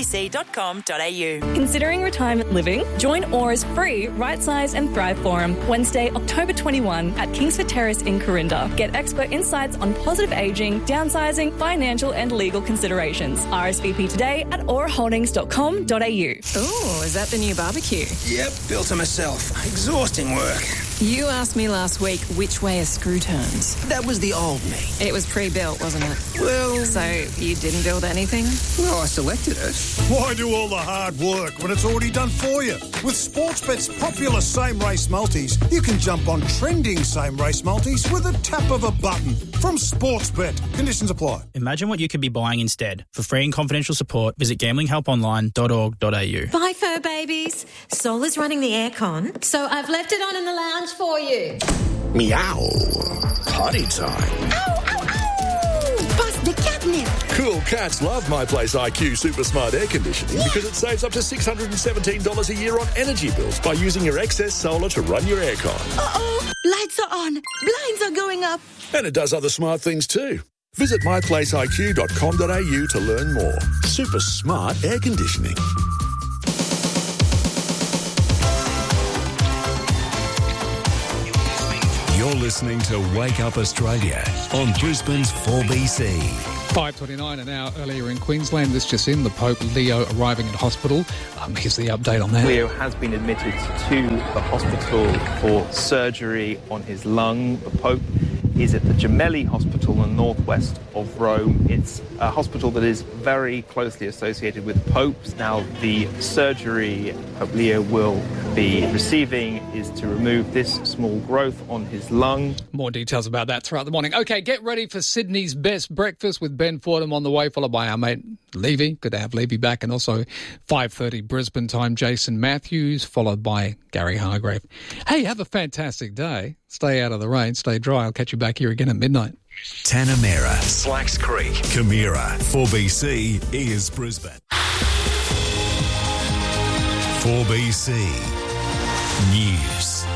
4bc.com.au. Considering retirement living? Join Aura's free Right Size and Thrive Forum Wednesday, October 21 at Kingsford Terrace in Corinda. Get expert insights on positive ageing, downsizing, financial and legal considerations. RSVP today at auraholdings.com.au. Oh, is that the new barbecue? Yep, built it myself. Exhausting work. You asked me last week which way a screw turns. That was the old me. It was pre-built, wasn't it? Well... So you didn't build anything? Well, I selected did it. Why do all the hard work when it's already done for you? With Sportsbet's popular same-race multis, you can jump on trending same-race multis with a tap of a button. From Sportsbet. Conditions apply. Imagine what you could be buying instead. For free and confidential support, visit gamblinghelponline.org.au. Bye, fur babies. Sol is running the aircon, so I've left it on in the lounge for you. Meow. Potty time. Ow, ow, ow! Bust the catnip. Cool cats love My Place IQ Super Smart Air Conditioning because it saves up to $617 a year on energy bills by using your excess solar to run your aircon. Uh-oh. Lights are on. Blinds are going up. And it does other smart things too. Visit myplaceiq.com.au to learn more. Super smart air conditioning. You're listening to Wake Up Australia on Brisbane's 4BC. 5:29 an hour earlier in Queensland. This just in, the Pope Leo arriving at hospital. Here's the update on that. Leo has been admitted to the hospital for surgery on his lung. The Pope is at the Gemelli Hospital in the northwest of Rome. It's a hospital that is very closely associated with popes. Now, the surgery Pope Leo will be receiving is to remove this small growth on his lung. More details about that throughout the morning. OK, get ready for Sydney's best breakfast with Ben Fordham on the way, followed by our mate Levy. Good to have Levy back. And also 5:30 Brisbane time, Jason Matthews, followed by Gary Hargrave. Hey, have a fantastic day. Stay out of the rain, stay dry. I'll catch you back here again at midnight. Tanamera, Slacks Creek, Camira, 4BC is Brisbane. 4BC News.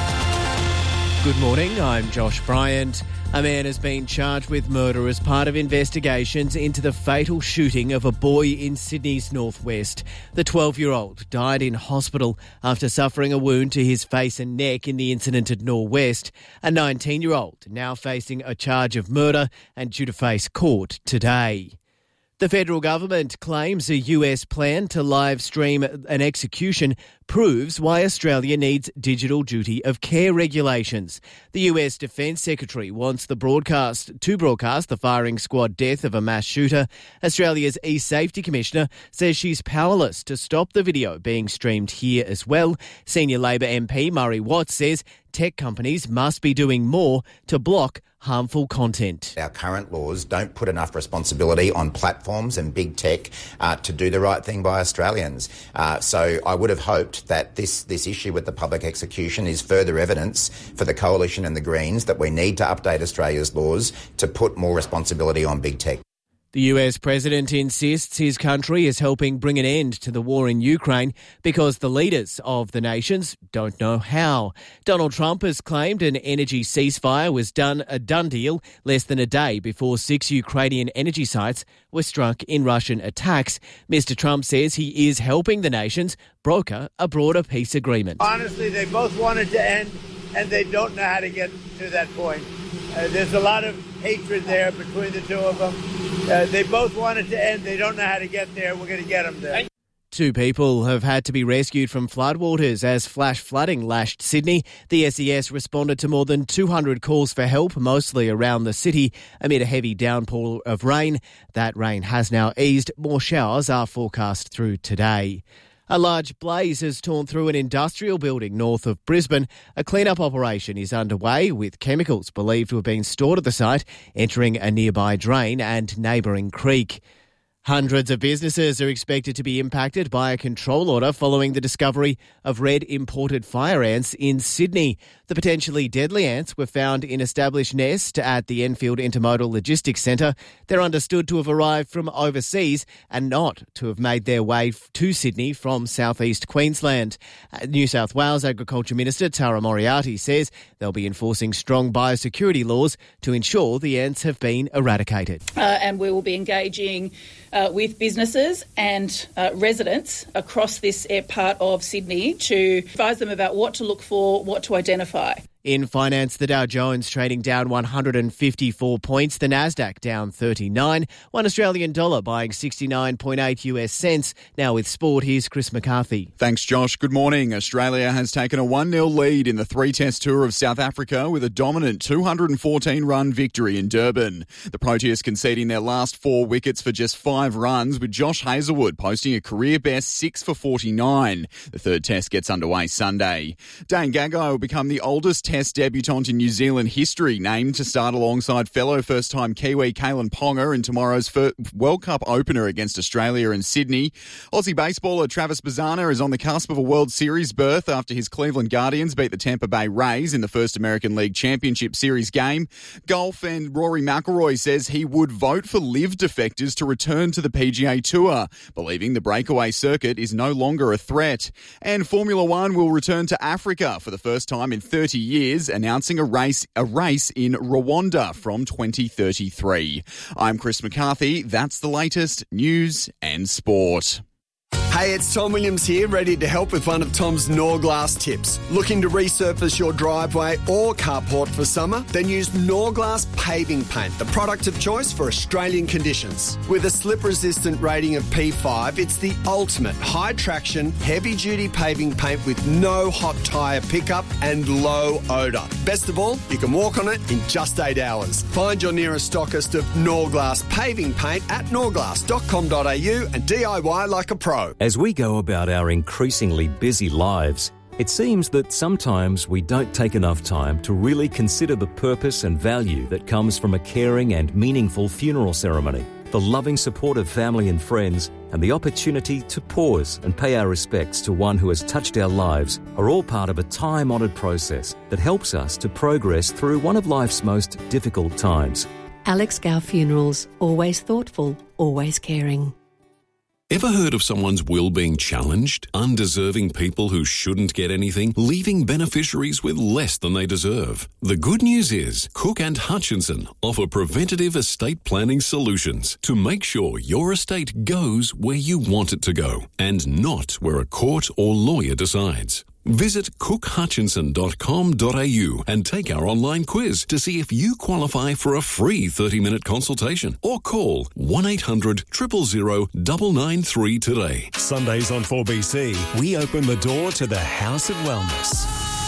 Good morning, I'm Josh Bryant. A man has been charged with murder as part of investigations into the fatal shooting of a boy in Sydney's northwest. The 12-year-old died in hospital after suffering a wound to his face and neck in the incident at Norwest. A 19-year-old now facing a charge of murder and due to face court today. The federal government claims a US plan to live stream an execution proves why Australia needs digital duty of care regulations. The US Defence Secretary wants to broadcast the firing squad death of a mass shooter. Australia's E-Safety Commissioner says she's powerless to stop the video being streamed here as well. Senior Labor MP Murray Watts says tech companies must be doing more to block harmful content. Our current laws don't put enough responsibility on platforms and big tech to do the right thing by Australians. So I would have hoped that this issue with the public execution is further evidence for the Coalition and the Greens that we need to update Australia's laws to put more responsibility on big tech. The US president insists his country is helping bring an end to the war in Ukraine because the leaders of the nations don't know how. Donald Trump has claimed an energy ceasefire was a done deal less than a day before 6 Ukrainian energy sites were struck in Russian attacks. Mr. Trump says he is helping the nations broker a broader peace agreement. Honestly, they both wanted to end, and they don't know how to get to that point. There's a lot of hatred there between the two of them. They both wanted to end. They don't know how to get there. We're going to get them there. 2 people have had to be rescued from floodwaters as flash flooding lashed Sydney. The SES responded to more than 200 calls for help, mostly around the city, amid a heavy downpour of rain. That rain has now eased. More showers are forecast through today. A large blaze has torn through an industrial building north of Brisbane. A clean-up operation is underway with chemicals believed to have been stored at the site entering a nearby drain and neighbouring creek. Hundreds of businesses are expected to be impacted by a control order following the discovery of red imported fire ants in Sydney. The potentially deadly ants were found in established nests at the Enfield Intermodal Logistics Centre. They're understood to have arrived from overseas and not to have made their way to Sydney from southeast Queensland. New South Wales Agriculture Minister Tara Moriarty says they'll be enforcing strong biosecurity laws to ensure the ants have been eradicated. And we will be engaging with businesses and residents across this part of Sydney to advise them about what to look for, what to identify. In finance, the Dow Jones trading down 154 points, the Nasdaq down 39, one Australian dollar buying 69.8 US cents. Now with sport, here's Chris McCarthy. Thanks, Josh. Good morning. Australia has taken a 1-0 lead in the three-test tour of South Africa with a dominant 214-run victory in Durban. The Proteas conceding their last 4 wickets for just 5 runs, with Josh Hazlewood posting a career-best 6 for 49. The third test gets underway Sunday. Dane Gagai will become the oldest Test debutant in New Zealand history, named to start alongside fellow first-time Kiwi Kalen Ponga in tomorrow's World Cup opener against Australia in Sydney. Aussie baseballer Travis Bazzana is on the cusp of a World Series berth after his Cleveland Guardians beat the Tampa Bay Rays in the first American League Championship Series game. Golf and Rory McIlroy says he would vote for LIV defectors to return to the PGA Tour, believing the breakaway circuit is no longer a threat. And Formula One will return to Africa for the first time in 30 years, announcing a race in Rwanda from 2033. I'm Chris McCarthy. That's the latest news and sport. Hey, it's Tom Williams here, ready to help with one of Tom's Norglass tips. Looking to resurface your driveway or carport for summer? Then use Norglass Paving Paint, the product of choice for Australian conditions. With a slip-resistant rating of P5, it's the ultimate high-traction, heavy-duty paving paint with no hot tyre pickup and low odour. Best of all, you can walk on it in just 8 hours. Find your nearest stockist of Norglass Paving Paint at norglass.com.au and DIY like a pro. As we go about our increasingly busy lives, it seems that sometimes we don't take enough time to really consider the purpose and value that comes from a caring and meaningful funeral ceremony. The loving support of family and friends and the opportunity to pause and pay our respects to one who has touched our lives are all part of a time-honoured process that helps us to progress through one of life's most difficult times. Alex Gow Funerals, always thoughtful, always caring. Ever heard of someone's will being challenged? Undeserving people who shouldn't get anything, leaving beneficiaries with less than they deserve. The good news is Cook and Hutchinson offer preventative estate planning solutions to make sure your estate goes where you want it to go and not where a court or lawyer decides. Visit cookhutchinson.com.au and take our online quiz to see if you qualify for a free 30-minute consultation or call 1-800-000-993 today. Sundays on 4BC, we open the door to the House of Wellness.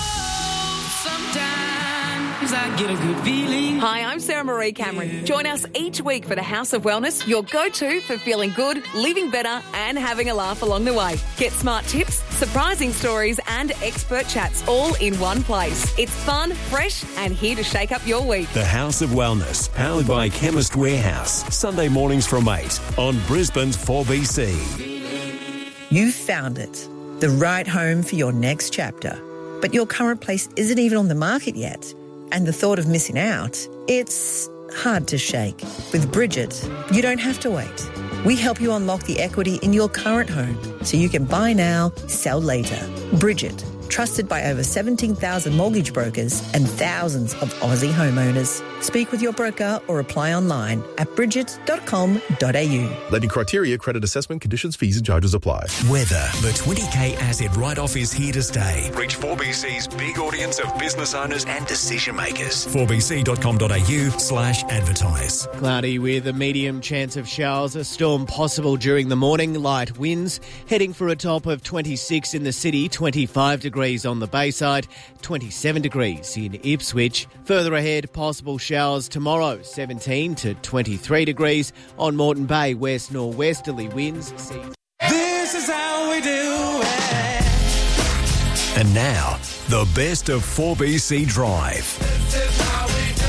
I get a good feeling. Hi, I'm Sarah Marie Cameron. Join us each week for the House of Wellness, your go-to for feeling good, living better and having a laugh along the way. Get smart tips, surprising stories and expert chats all in one place. It's fun, fresh and here to shake up your week. The House of Wellness, powered by Chemist Warehouse. Sunday mornings from 8 on Brisbane's 4BC. You've found it, the right home for your next chapter. But your current place isn't even on the market yet. And the thought of missing out, it's hard to shake. With Bridget, you don't have to wait. We help you unlock the equity in your current home so you can buy now, sell later. Bridget, trusted by over 17,000 mortgage brokers and thousands of Aussie homeowners. Speak with your broker or apply online at bridget.com.au. Lending criteria, credit assessment, conditions, fees and charges apply. Weather. The 20K asset write-off is here to stay. Reach 4BC's big audience of business owners and decision makers. 4bc.com.au/advertise. Cloudy with a medium chance of showers. A storm possible during the morning. Light winds. Heading for a top of 26 in the city, 25 degrees on the Bayside, 27 degrees in Ipswich. Further ahead, possible showers tomorrow, 17 to 23 degrees. On Moreton Bay, west-norwesterly winds. This is how we do it. And now, the best of 4BC Drive. This is how we do it.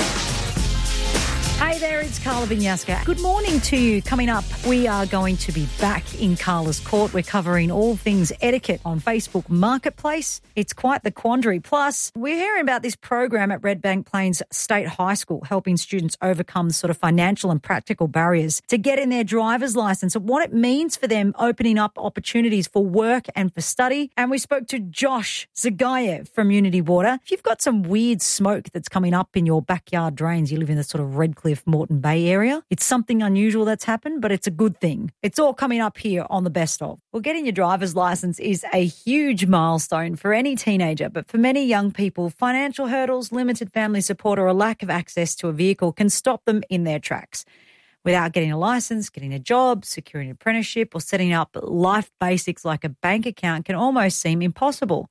Hey there, it's Carla Vinyaska. Good morning to you. Coming up, we are going to be back in Carla's Court. We're covering all things etiquette on Facebook Marketplace. It's quite the quandary. Plus, we're hearing about this program at Redbank Plains State High School, helping students overcome sort of financial and practical barriers to get in their driver's license and what it means for them, opening up opportunities for work and for study. And we spoke to Josh Zagayev from Unity Water. If you've got some weird smoke that's coming up in your backyard drains, you live in the sort of Redcliffe, Moreton Bay area, it's something unusual that's happened, but it's a good thing. It's all coming up here on the Best Of. Well, getting your driver's license is a huge milestone for any teenager, but for many young people, financial hurdles, limited family support, or a lack of access to a vehicle can stop them in their tracks. Without getting a license, getting a job, securing an apprenticeship, or setting up life basics like a bank account can almost seem impossible.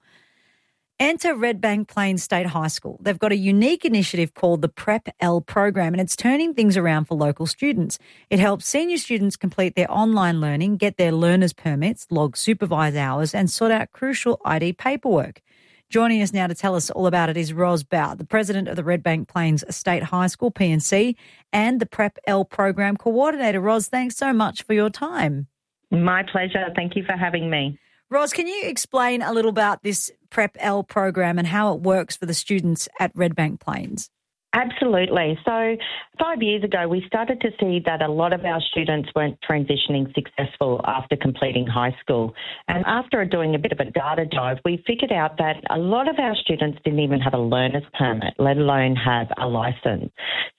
Enter Redbank Plains State High School. They've got a unique initiative called the Prep L program, and it's turning things around for local students. It helps senior students complete their online learning, get their learner's permits, log supervised hours, and sort out crucial ID paperwork. Joining us now to tell us all about it is Ros Bout, the president of the Redbank Plains State High School, PNC, and the Prep L program coordinator. Ros, thanks so much for your time. My pleasure. Thank you for having me. Ros, can you explain a little about this Prep L program and how it works for the students at Redbank Plains? Absolutely. So 5 years ago, we started to see that a lot of our students weren't transitioning successful after completing high school. And after doing a bit of a data dive, we figured out that a lot of our students didn't even have a learner's permit, let alone have a license.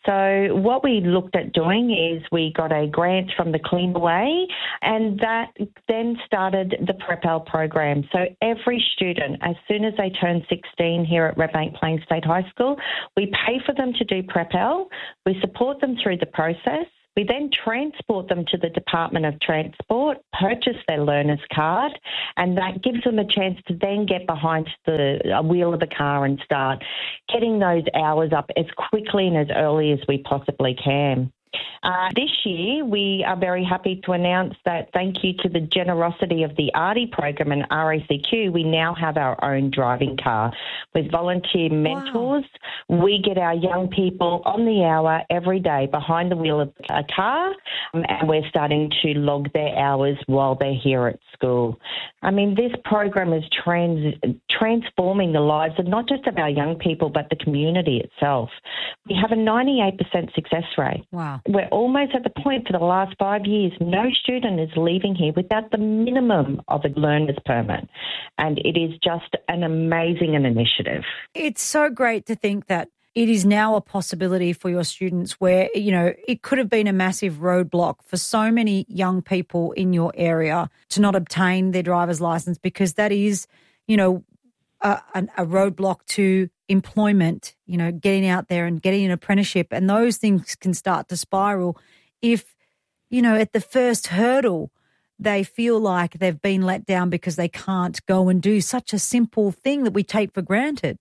So what we looked at doing is we got a grant from the Clean Way, and that then started the Prep L program. So every student, as soon as they turn 16 here at Redbank Plains State High School, we pay for them to do Prep L. We support them through the process. We then transport them to the Department of Transport, purchase their learner's card, and that gives them a chance to then get behind the wheel of the car and start getting those hours up as quickly and as early as we possibly can. This year, we are very happy to announce that thank you to the generosity of the ARDI program and RACQ, we now have our own driving car. With volunteer mentors, we get our young people on the hour every day behind the wheel of a car, and we're starting to log their hours while they're here at school. I mean, this program is transforming the lives of not just of our young people, but the community itself. We have a 98% success rate. Wow. We're almost at the point for the last 5 years, no student is leaving here without the minimum of a learner's permit. And it is just an amazing initiative. It's so great to think that it is now a possibility for your students where, you know, it could have been a massive roadblock for so many young people in your area to not obtain their driver's license, because that is, you know, a roadblock to employment, you know, getting out there and getting an apprenticeship. And those things can start to spiral if, you know, at the first hurdle, they feel like they've been let down because they can't go and do such a simple thing that we take for granted.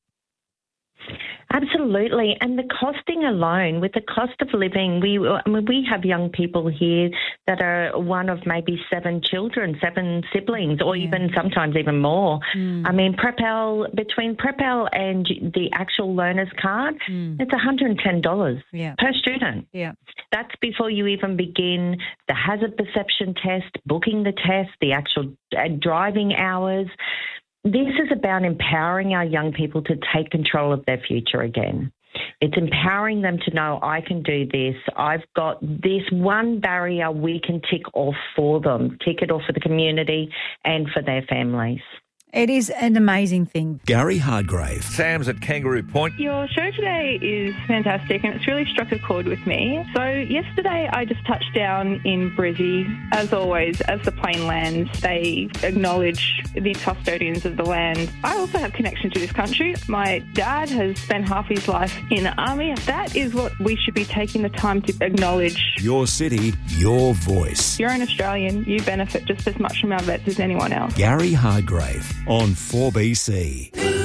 Absolutely. And the costing alone, with the cost of living, we have young people here that are one of maybe 7 children, 7 siblings, or even sometimes even more. I mean, between Prep L and the actual learner's card, it's $110 per student. Yeah. That's before you even begin the hazard perception test, booking the test, the actual driving hours. This is about empowering our young people to take control of their future again. It's empowering them to know, I can do this. I've got this one barrier we can tick off for them, tick it off for the community and for their families. It is an amazing thing. Gary Hardgrave. Sam's at Kangaroo Point. Your show today is fantastic and it's really struck a chord with me. So yesterday I just touched down in Brizzy. As always, as the Plain Land, they acknowledge the custodians of the land. I also have connection to this country. My dad has spent half his life in the army. That is what we should be taking the time to acknowledge. Your city, your voice. You're an Australian. You benefit just as much from our vets as anyone else. Gary Hardgrave on 4BC.